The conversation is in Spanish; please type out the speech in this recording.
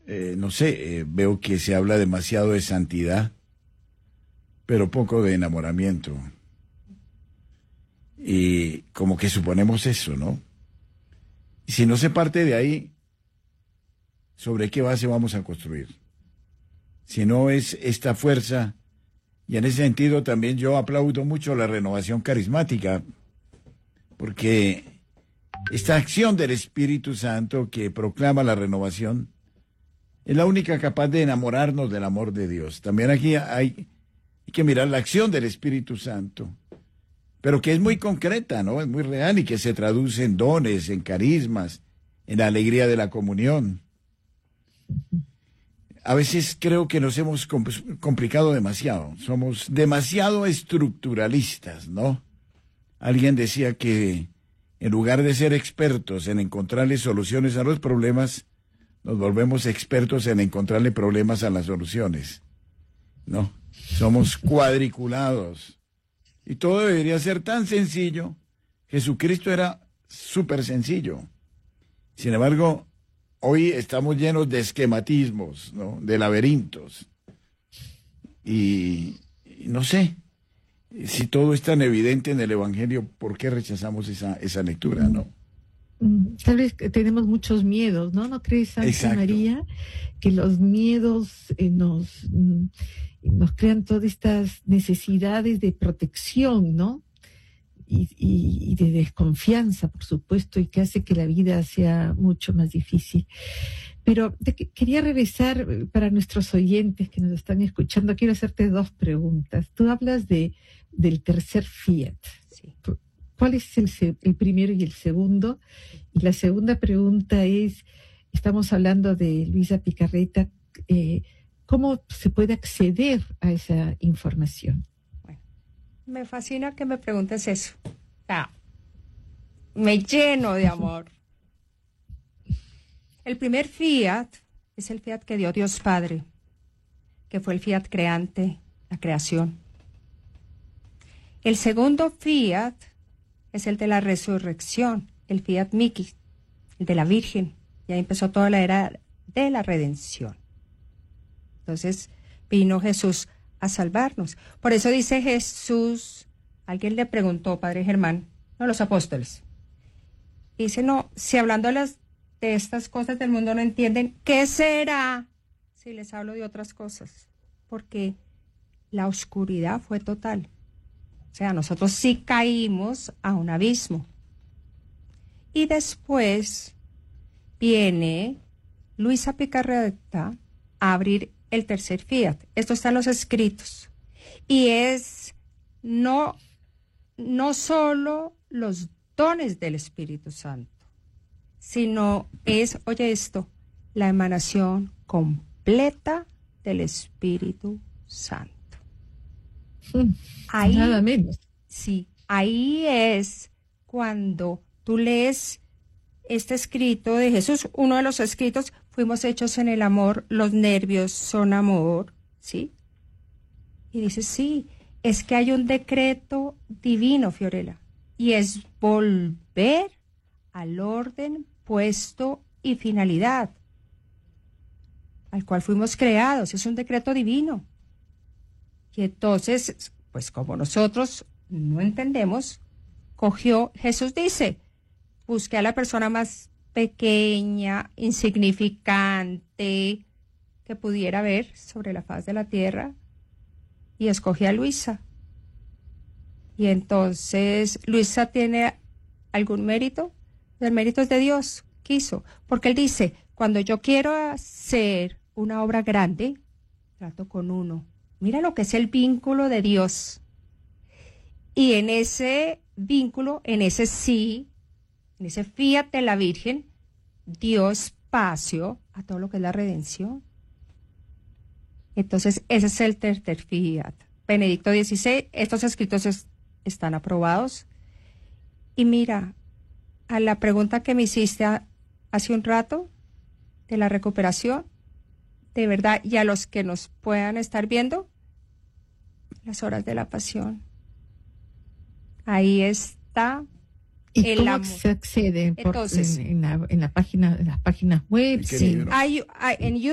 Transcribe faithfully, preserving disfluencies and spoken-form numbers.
eh, no sé, eh, veo que se habla demasiado de santidad, pero poco de enamoramiento. Y como que suponemos eso, ¿no? Y si no se parte de ahí, ¿sobre qué base vamos a construir? Si no es esta fuerza, y en ese sentido también yo aplaudo mucho la renovación carismática, porque esta acción del Espíritu Santo que proclama la renovación es la única capaz de enamorarnos del amor de Dios. También aquí hay, hay que mirar la acción del Espíritu Santo, pero que es muy concreta, ¿no? Es muy real y que se traduce en dones, en carismas, en la alegría de la comunión. A veces creo que nos hemos complicado demasiado, somos demasiado estructuralistas, ¿no? Alguien decía que en lugar de ser expertos en encontrarle soluciones a los problemas, nos volvemos expertos en encontrarle problemas a las soluciones, ¿no? Somos cuadriculados. Y todo debería ser tan sencillo. Jesucristo era súper sencillo. Sin embargo, hoy estamos llenos de esquematismos, ¿no? De laberintos. Y, y no sé, si todo es tan evidente en el Evangelio, ¿por qué rechazamos esa, esa lectura, no? Tal vez tenemos muchos miedos, ¿no? ¿No crees, Santa Exacto. María, que los miedos eh, nos, mm, nos crean todas estas necesidades de protección, ¿no? Y, y, y de desconfianza, por supuesto, y que hace que la vida sea mucho más difícil. Pero te, quería regresar para nuestros oyentes que nos están escuchando. Quiero hacerte dos preguntas. Tú hablas de del tercer fiat. Sí. ¿Cuál es el, el primero y el segundo? Y la segunda pregunta es, estamos hablando de Luisa Picarreta, eh, ¿cómo se puede acceder a esa información? Bueno, me fascina que me preguntes eso. Ah, me lleno de amor. El primer fiat es el fiat que dio Dios Padre, que fue el fiat creante, la creación. El segundo fiat es el de la resurrección, el fiat Miki, el de la Virgen. Y ahí empezó toda la era de la redención. Entonces vino Jesús a salvarnos. Por eso dice Jesús, alguien le preguntó, Padre Germán, no, los apóstoles. Dice, no, si hablando de, las, de estas cosas del mundo no entienden, ¿qué será si les hablo de otras cosas? Porque la oscuridad fue total. O sea, nosotros sí caímos a un abismo. Y después viene Luisa Picarreta a abrir el tercer fiat. Esto está en los escritos. Y es no, no solo los dones del Espíritu Santo, sino es, oye esto, la emanación completa del Espíritu Santo. Ahí, Nada menos. Sí, ahí es cuando tú lees este escrito de Jesús, uno de los escritos, fuimos hechos en el amor, los nervios son amor, ¿sí? Y dices, sí, es que hay un decreto divino, Fiorella, y es volver al orden, puesto y finalidad, al cual fuimos creados, es un decreto divino. Y entonces, pues como nosotros no entendemos, cogió, Jesús dice, busqué a la persona más pequeña, insignificante, que pudiera haber sobre la faz de la tierra, y escogí a Luisa. Y entonces, ¿Luisa tiene algún mérito? El mérito es de Dios, quiso, porque Él dice, cuando yo quiero hacer una obra grande, trato con uno. Mira lo que es el vínculo de Dios. Y en ese vínculo, en ese sí, en ese fiat de la Virgen, dio espacio a todo lo que es la redención. Entonces, ese es el tercer fiat. Benedicto dieciséis, estos escritos es, están aprobados. Y mira, a la pregunta que me hiciste a, hace un rato, de la recuperación, de verdad, y a los que nos puedan estar viendo, las horas de la pasión. Ahí está ¿Y el cómo amor. se accede? Por, Entonces, en, en, la, en la página, en las páginas web? Sí, hay, hay, en